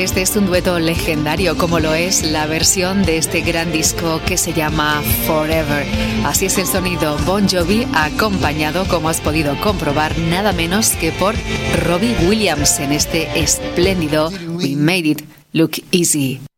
Este es un dueto legendario, como lo es la versión de este gran disco que se llama Forever. Así es el sonido Bon Jovi, acompañado, como has podido comprobar, nada menos que por Robbie Williams en este espléndido We Made It Look Easy.